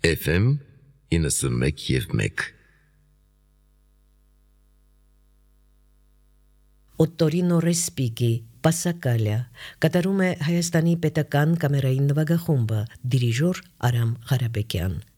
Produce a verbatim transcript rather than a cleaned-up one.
Էֆ էմ իննսունմեկ և մեկ Օտտորինո Ռեսպիգի Պասակալիա կատարում է Հայաստանի պետական կամերային նվագախումբը, դիրիժոր Արամ Ղարաբեկյան։